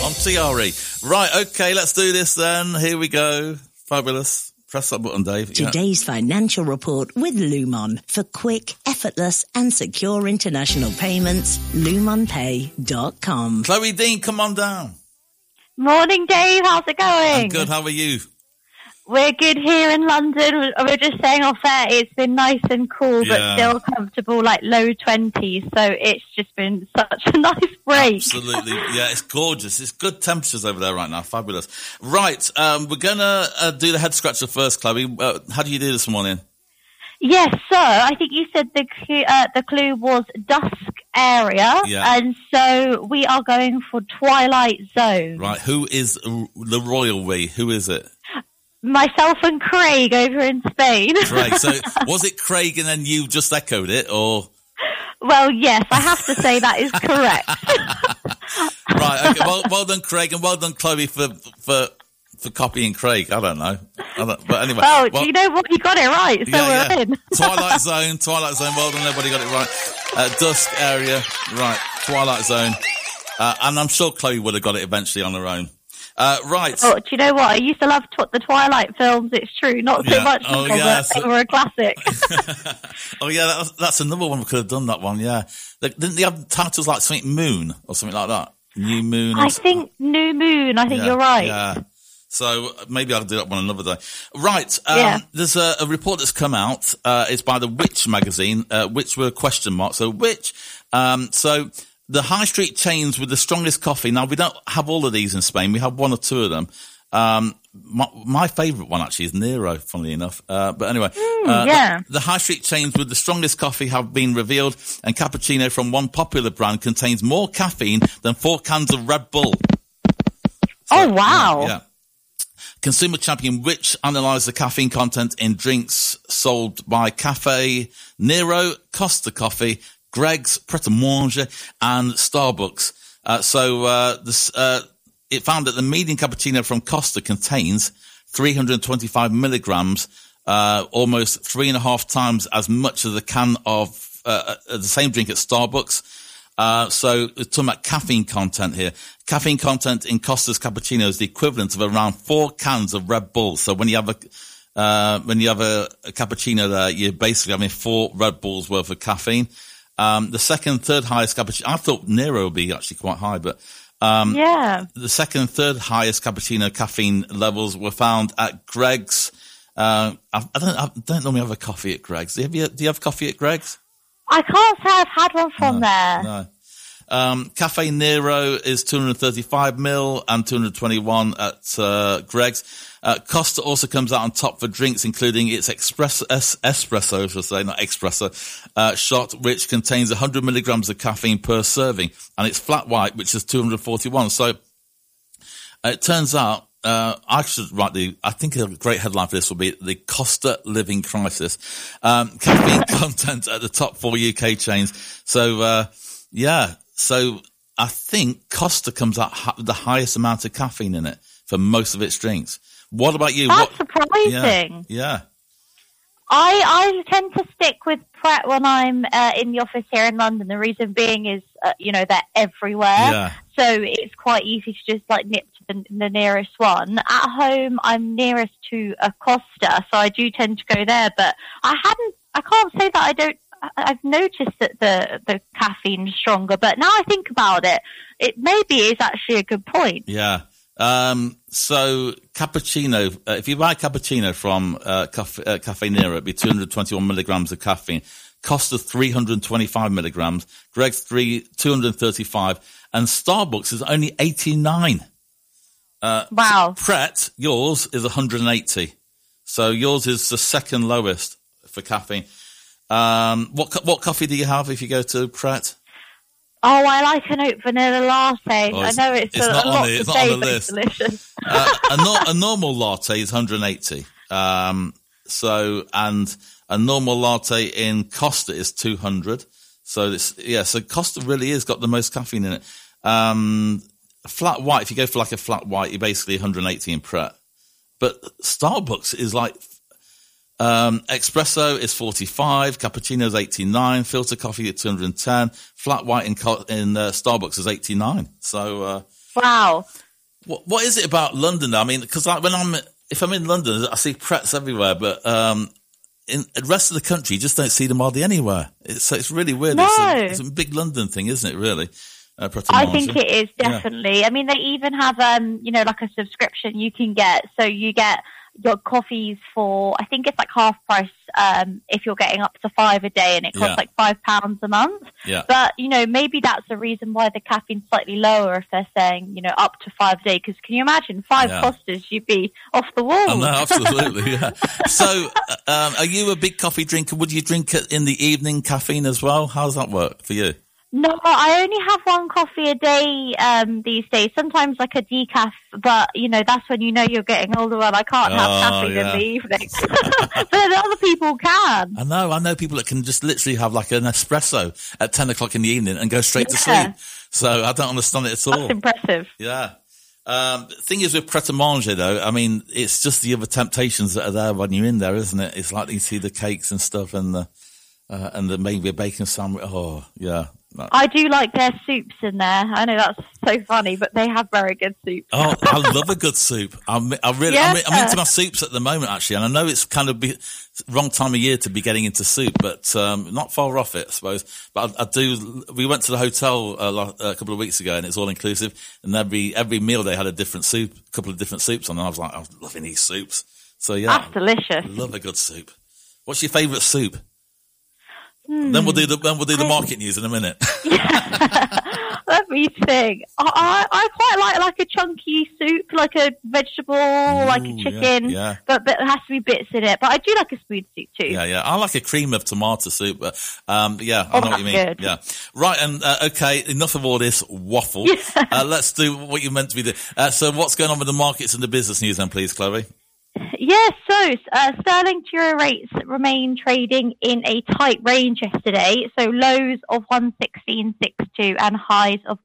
on TRE. Right, okay, let's do this then. Here we go. Fabulous. Press that button, Dave. Today's financial report with Lumon. For quick, effortless and secure international payments, LumonPay.com. Chloe Dean, come on down. Morning, Dave. How's it going? I'm good. How are you? We're good here in London. We're just saying off air, it's been nice and cool, but still comfortable, like low 20s. So it's just been such a nice break. Absolutely. Yeah, it's gorgeous. It's good temperatures over there right now. Fabulous. Right. We're going to do the head scratcher first, Chloe. How do you do this morning? Yes, so I think you said the clue was dusk area. Yeah. And so we are going for Twilight Zone. Right. Who is the royal we? Who is it? Myself and Craig over in Spain. Craig. So was it Craig and then you just echoed it, or? Well, yes, I have to say that is correct. Right. Okay. Well done, Craig, and well done, Chloe, for copying Craig. I don't know. But anyway. Well, do you know what? You got it right, so we're in. Twilight Zone. Well done, everybody got it right. Dusk area. Right. Twilight Zone. And I'm sure Chloe would have got it eventually on her own. Right. Oh, do you know what? I used to love the Twilight films. It's true. Not so much because they were a classic. Oh, yeah, that's another one we could have done, that one, yeah. Didn't they have titles like something Moon or something like that? New Moon? I think New Moon. I think you're right. Yeah. So maybe I'll do that one another day. Right. There's a report that's come out. It's by the Which magazine, which were question mark. So Which, so the high street chains with the strongest coffee. Now, we don't have all of these in Spain. We have one or two of them. My favourite one, actually, is Nero, funnily enough. But anyway, the high street chains with the strongest coffee have been revealed, and cappuccino from one popular brand contains more caffeine than 4 cans of Red Bull. So, wow. Yeah. Consumer champion Which analysed the caffeine content in drinks sold by Cafe Nero, Costa Coffee, Greggs, Pret a Manger, and Starbucks. It found that the medium cappuccino from Costa contains 325 milligrams, almost 3.5 times as much as the can of the same drink at Starbucks. So we're talking about caffeine content here. Caffeine content in Costa's cappuccino is the equivalent of around 4 cans of Red Bull. So when you have a cappuccino there, you're basically having 4 Red Bulls worth of caffeine. The second, third highest cappuccino, I thought Nero would be actually quite high, but, the second and third highest cappuccino caffeine levels were found at Greggs. I don't normally have a coffee at Greggs. Do you have coffee at Greggs? I can't say I've had one from there. No. Cafe Nero is 235 ml and 221 at Greggs. Costa also comes out on top for drinks, including its espresso, should I say, not espresso, shot, which contains 100 milligrams of caffeine per serving, and it's flat white, which is 241. So it turns out, I think a great headline for this will be the Costa living crisis. Caffeine content at the top 4 UK chains. So, so I think Costa comes out with the highest amount of caffeine in it for most of its drinks. What about you? That's surprising. Yeah. I tend to stick with Pret when I'm in the office here in London. The reason being is, they're everywhere. Yeah. So it's quite easy to just nip to the nearest one. At home, I'm nearest to a Costa, so I do tend to go there. But I can't say that I've noticed that the caffeine's stronger. But now I think about it, it maybe is actually a good point. Yeah. So cappuccino, if you buy cappuccino from Cafe Nero, it'd be 221 milligrams of caffeine. Costa 325 milligrams, Greggs 235, and Starbucks is only 89. Wow. Pret, yours is 180. So yours is the second lowest for caffeine. What coffee do you have if you go to Pret? Oh, I like an oat vanilla latte. I know it's not on the list. Delicious. A normal latte is 180. And a normal latte in Costa is 200. So so Costa really has got the most caffeine in it. Flat white, if you go for a flat white, you're basically 180 in Pret. But Starbucks is espresso is 45, cappuccino is 89, filter coffee at 210, flat white in Starbucks is 89. So, Wow. What is it about London? I mean, because if I'm in London, I see Pretts everywhere, but in the rest of the country, you just don't see them hardly anywhere. It's really weird. No. It's a big London thing, isn't it, really? I think it is, definitely. Yeah. I mean, they even have, like a subscription you can get. So you get your coffees for, I think it's like half price if you're getting up to 5 a day, and it costs like £5 a month. Yeah. But, maybe that's the reason why the caffeine's slightly lower if they're saying, up to 5 a day. Because can you imagine 5 Costas, you'd be off the wall. Oh, no, absolutely, yeah. So are you a big coffee drinker? Would you drink it in the evening, caffeine as well? How does that work for you? No, I only have one coffee a day these days. Sometimes like a decaf, but that's when you're getting older. And I can't have caffeine in the evening, but other people can. I know people that can just literally have like an espresso at 10 o'clock in the evening and go straight to sleep. So I don't understand it at all. That's impressive. Yeah. Thing is with Pret a Manger though, I mean, it's just the other temptations that are there when you're in there, isn't it? It's like you see the cakes and stuff and the maybe a bacon sandwich. Oh, yeah. No. I do like their soups in there. I know that's so funny, but they have very good soup. Oh, I love a good soup. I'm into my soups at the moment, actually, and I know it's kind of wrong time of year to be getting into soup, but not far off it, I suppose. But I do. We went to the hotel a couple of weeks ago, and it's all inclusive, and every meal they had a different soup, a couple of different soups on, and I was like, I'm loving these soups. So yeah, that's delicious. I love a good soup. What's your favourite soup? Then we'll do the market news in a minute. Let me think. I quite like a chunky soup, like a vegetable, like a chicken, but it has to be bits in it. But I do like a smooth soup too. Yeah. I like a cream of tomato soup, but I know what you mean. Good. Yeah, right. And okay, enough of all this waffle. Let's do what you meant to be doing. So, what's going on with the markets and the business news, then, please, Chloe? Yes, so sterling to euro rates remain trading in a tight range yesterday. So lows of 116.62 and highs of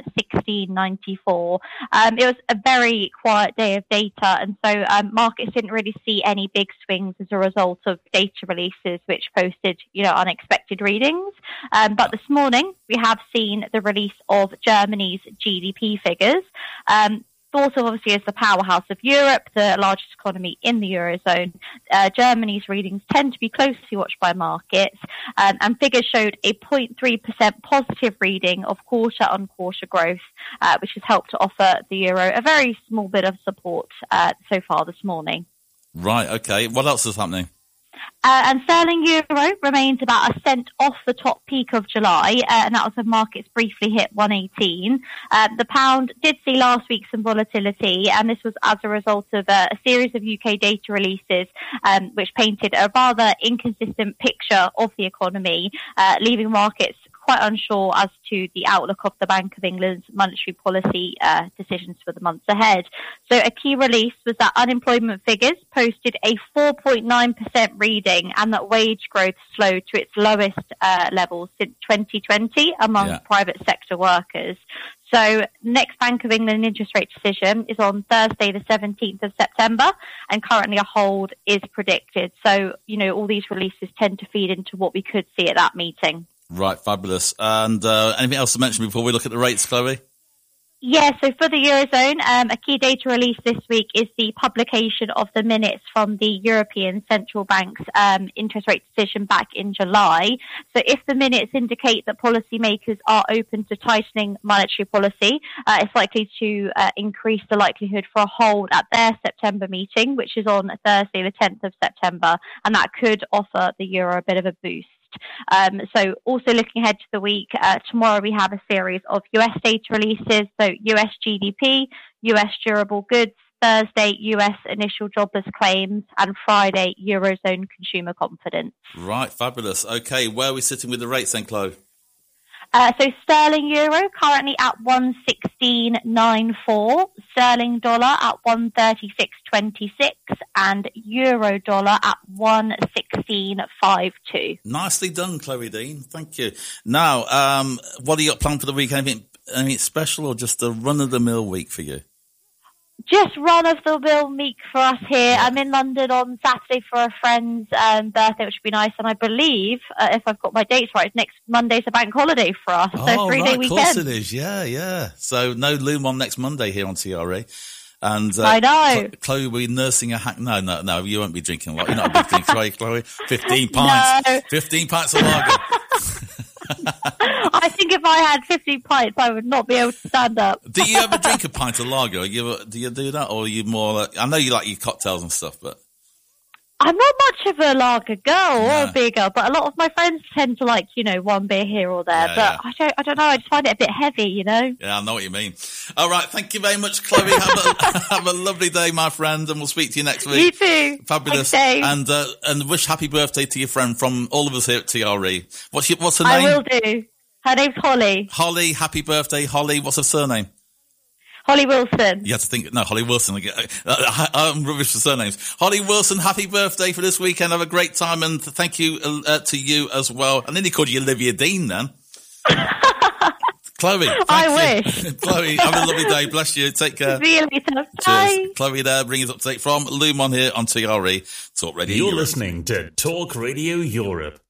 116.94. It was a very quiet day of data, and so markets didn't really see any big swings as a result of data releases, which posted unexpected readings. But this morning we have seen the release of Germany's GDP figures. Thought of obviously as the powerhouse of Europe, the largest economy in the Eurozone, Germany's readings tend to be closely watched by markets, and figures showed a 0.3% positive reading of quarter-on-quarter growth, which has helped to offer the euro a very small bit of support so far this morning. Right, okay. What else is happening? And sterling euro remains about a cent off the top peak of July, and that was when markets briefly hit 118. The pound did see last week some volatility, and this was as a result of a series of UK data releases, which painted a rather inconsistent picture of the economy, leaving markets quite unsure as to the outlook of the Bank of England's monetary policy decisions for the months ahead. So a key release was that unemployment figures posted a 4.9% reading, and that wage growth slowed to its lowest levels since 2020 among private sector workers. So next Bank of England interest rate decision is on Thursday, the 17th of September, and currently a hold is predicted. So, all these releases tend to feed into what we could see at that meeting. Right, fabulous. And anything else to mention before we look at the rates, Chloe? Yeah, so for the Eurozone, a key data release this week is the publication of the minutes from the European Central Bank's interest rate decision back in July. So if the minutes indicate that policymakers are open to tightening monetary policy, it's likely to increase the likelihood for a hold at their September meeting, which is on Thursday, the 10th of September, and that could offer the euro a bit of a boost. So also looking ahead to the week, tomorrow we have a series of US data releases, so US GDP, US durable goods, Thursday US initial jobless claims, and Friday Eurozone consumer confidence. Right, fabulous. Okay, where are we sitting with the rates then, Chloe? So sterling euro currently at 116.94, sterling dollar at 136.26, and euro dollar at 116.52. Nicely done, Chloe Dean. Thank you. Now, what do you got planned for the week? Anything special, or just a run-of-the-mill week for you? Just run-of-the-mill meek for us here. Yeah. I'm in London on Saturday for a friend's birthday, which would be nice. And I believe, if I've got my dates right, next Monday's a bank holiday for us. So 3-day weekend. Of course it is. Yeah. So no Lumon next Monday here on TRE. And I know. Chloe will be nursing a hack. No, you won't be drinking a lot. You're not a big drinker, are you, Chloe? 15 pints. No. 15 pints of lager. I think if I had 15 pints, I would not be able to stand up. Do you ever drink a pint of lager? Do you do that? Or are you more like, I know you like your cocktails and stuff, but... I'm not much of a lager girl or a beer girl, but a lot of my friends tend to like, one beer here or there. But I don't know. I just find it a bit heavy, Yeah, I know what you mean. All right. Thank you very much, Chloe. Have a lovely day, my friend, and we'll speak to you next week. You too. Fabulous. Thanks, and wish happy birthday to your friend from all of us here at TRE. What's her name? I will do. Her name's Holly. Holly, happy birthday, Holly. What's her surname? Holly Wilson. You have to think, no, Holly Wilson. I'm rubbish for surnames. Holly Wilson, happy birthday for this weekend. Have a great time, and thank you to you as well. I nearly called you Olivia Dean then. Chloe, I wish. Chloe, have a lovely day. Bless you. Take care. See you later. Bye. Chloe there, bringing us up to date from Lumon here on TRE Talk Radio You're listening to Talk Radio Europe.